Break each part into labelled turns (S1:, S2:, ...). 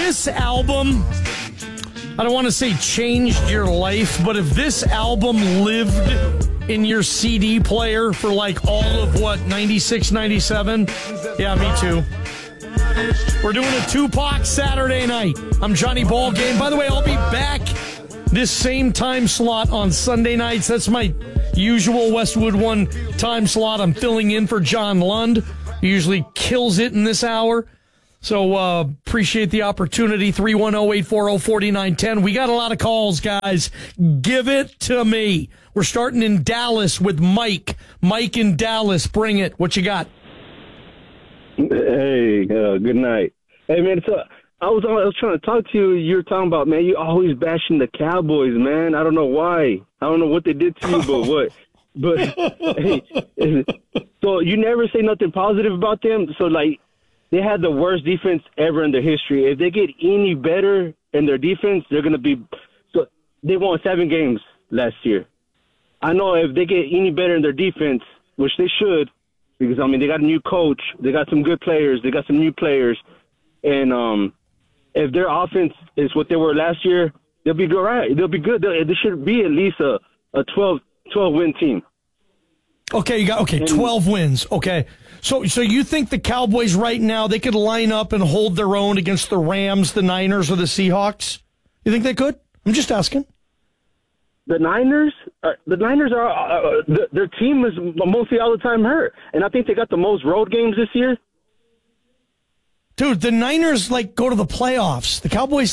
S1: this album, I don't want to say changed your life, but if this album lived in your CD player for like all of 96, 97, yeah, me too. We're doing a Tupac Saturday night. I'm Johnny Ballgame. By the way, I'll be back this same time slot on Sunday nights. That's my usual Westwood One time slot. I'm filling in for John Lund. He usually kills it in this hour. So appreciate the opportunity. 310-840-4910. We got a lot of calls, guys. Give it to me. We're starting in Dallas with Mike. Mike in Dallas. Bring it. What you got?
S2: Hey, good night. Hey, man, so I was trying to talk to you. You were talking about, man, you always bashing the Cowboys, man. I don't know why. I don't know what they did to you, but what? But, hey, so you never say nothing positive about them? So, like, they had the worst defense ever in their history. If they get any better in their defense, they're going to be – so they won 7 games last year. I know if they get any better in their defense, which they should, because, I mean, they got a new coach. They got some good players. They got some new players. And if their offense is what they were last year, they'll be good, right? They'll be good. They should be at least a 12-win team.
S1: Okay, 12 wins. Okay. So you think the Cowboys right now, they could line up and hold their own against the Rams, the Niners, or the Seahawks? You think they could? I'm just asking.
S2: The Niners are their team is mostly all the time hurt, and I think they got the most road games this year.
S1: Dude, the Niners go to the playoffs. The Cowboys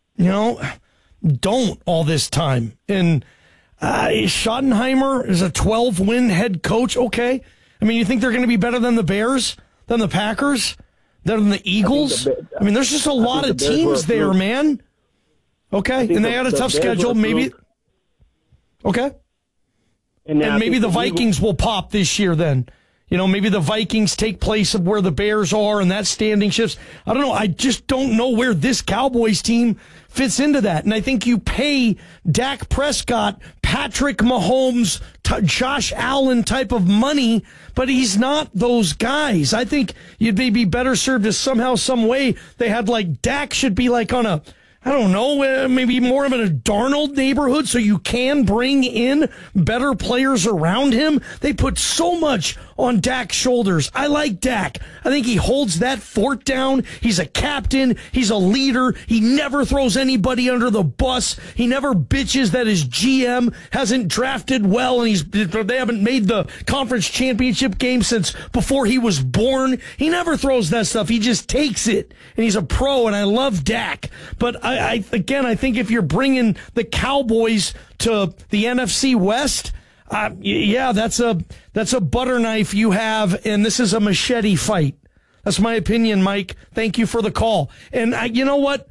S1: don't all this time. And Schottenheimer is a 12-win head coach. Okay, I mean, you think they're going to be better than the Bears, than the Packers, than the Eagles? I mean, there's just a lot of teams there, man. Okay, and they had a tough schedule. Maybe. Okay. And maybe the Vikings will pop this year then. Maybe the Vikings take place of where the Bears are and that standing shifts. I don't know. I just don't know where this Cowboys team fits into that. And I think you pay Dak Prescott, Patrick Mahomes, Josh Allen type of money, but he's not those guys. I think you'd be better served if somehow, some way they had Dak should be on a, I don't know, maybe more of in a Darnold neighborhood so you can bring in better players around him. They put so much on Dak's shoulders. I like Dak. I think he holds that fort down. He's a captain. He's a leader. He never throws anybody under the bus. He never bitches that his GM hasn't drafted well and they haven't made the conference championship game since before he was born. He never throws that stuff. He just takes it. And he's a pro, and I love Dak. But I think if you're bringing the Cowboys to the NFC West, that's a butter knife you have, and this is a machete fight. That's my opinion, Mike. Thank you for the call. And you know what?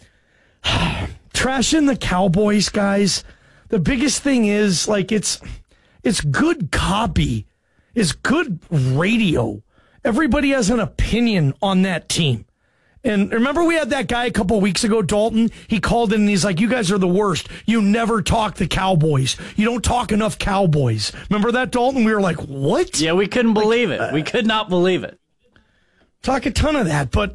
S1: Trashing the Cowboys, guys. The biggest thing is it's good copy. It's good radio. Everybody has an opinion on that team. And remember we had that guy a couple of weeks ago, Dalton? He called in and he's like, you guys are the worst. You never talk the Cowboys. You don't talk enough Cowboys. Remember that, Dalton? We were like, what?
S3: Yeah, we couldn't believe it. We could not believe it.
S1: Talk a ton of that. But,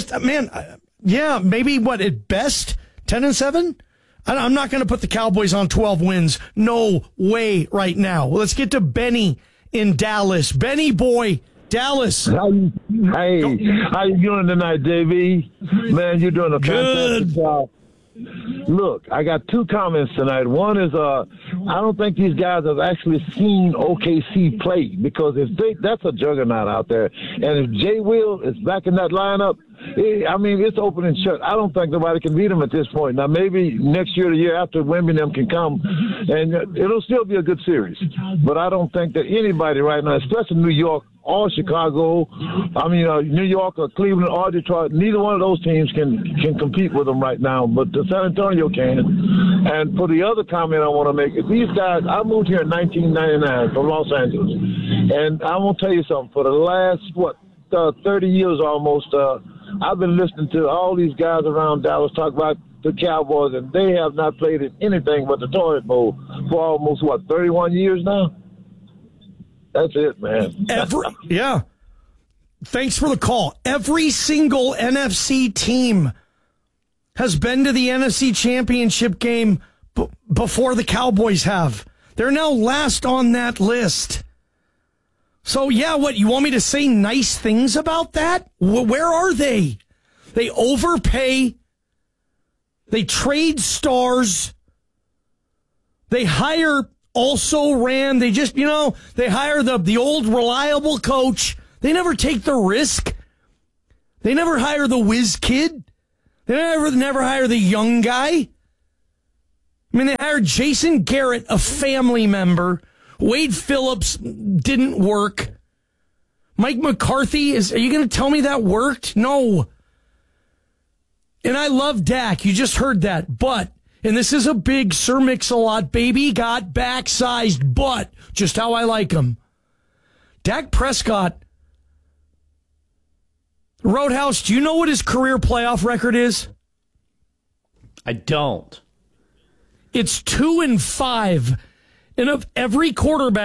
S1: yeah, maybe at best, 10-7? I'm not going to put the Cowboys on 12 wins. No way right now. Well, let's get to Benny in Dallas. Benny boy. Dallas.
S4: How you doing tonight, JV? Man, you're doing a fantastic job. Look, I got 2 comments tonight. One is, I don't think these guys have actually seen OKC play, because that's a juggernaut out there. And if Jay Will is back in that lineup, it's open and shut. I don't think nobody can beat them at this point. Now, maybe next year, the year after, Birmingham can come, and it'll still be a good series. But I don't think that anybody right now, especially New York or Chicago, New York or Cleveland or Detroit, neither one of those teams can compete with them right now. But the San Antonio can. And for the other comment I want to make, these guys, I moved here in 1999 from Los Angeles. And I'm going to tell you something. For the last, 30 years almost, I've been listening to all these guys around Dallas talk about the Cowboys, and they have not played in anything but the toilet bowl for almost, 31 years now? That's it, man.
S1: Yeah. Thanks for the call. Every single NFC team has been to the NFC Championship game before the Cowboys have. They're now last on that list. So, yeah, what, you want me to say nice things about that? Where are they? They overpay. They trade stars. They hire also-ran. They just, they hire the old reliable coach. They never take the risk. They never hire the whiz kid. They never hire the young guy. I mean, they hired Jason Garrett, a family member. Wade Phillips didn't work. Mike McCarthy, are you going to tell me that worked? No. And I love Dak. You just heard that. But, and this is a big Sir Mix-a-Lot, baby got back-sized butt, just how I like him. Dak Prescott, Roadhouse, do you know what his career playoff record is?
S3: I don't.
S1: It's 2-5. And of every quarterback